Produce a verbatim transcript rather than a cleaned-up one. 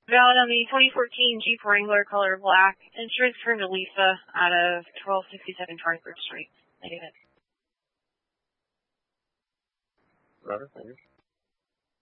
Valid on the twenty fourteen Jeep Wrangler color black. Insurance firm to Lisa out of twelve sixty-seven twenty-first Street. Negative. Roger, thank you.